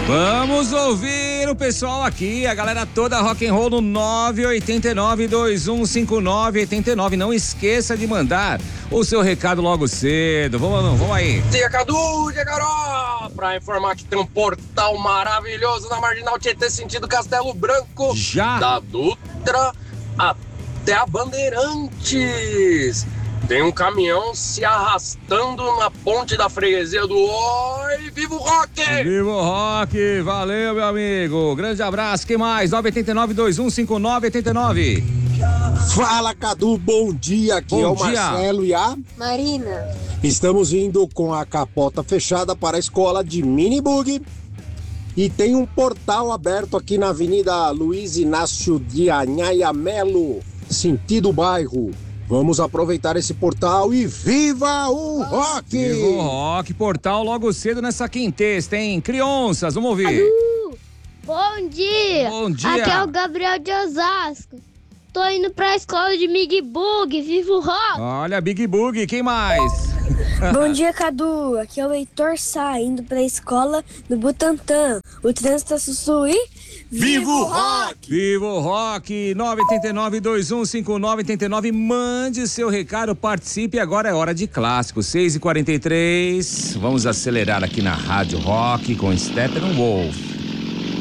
Vamos ouvir o pessoal aqui, a galera toda rock and roll no 989-2159-89. Não esqueça de mandar o seu recado logo cedo. Vamos aí. Dia Cadu, dia Carol, pra informar que tem um portal maravilhoso na Marginal Tietê, sentido Castelo Branco. Já? Da Dutra até a Bandeirantes. Tem um caminhão se arrastando na ponte da freguesia do Oi. Viva o rock! Viva o rock! Valeu, meu amigo. Grande abraço. Quem mais? 989-2159-89. Fala, Cadu. Bom dia. Aqui Bom é o dia. Marcelo e a Marina. Estamos indo com a capota fechada para a escola de Minibug. E tem um portal aberto aqui na Avenida Luiz Inácio de Anhaia Melo, sentido bairro. Vamos aproveitar esse portal e viva o rock! Viva o rock, portal logo cedo nessa quintesta, hein? Crianças, vamos ouvir. Bom dia! Bom dia! Aqui é o Gabriel de Osasco. Tô indo pra escola de Big Bug, viva o rock! Olha, Big Bug, quem mais? Bom dia, Cadu. Aqui é o Heitor Sá, indo pra escola do Butantã. O trânsito tá sussu e... Viva o rock! Viva o rock! 989-2159-89. Mande seu recado, participe. Agora é hora de clássico. 6h43. Vamos acelerar aqui na Rádio Rock com Steppenwolf.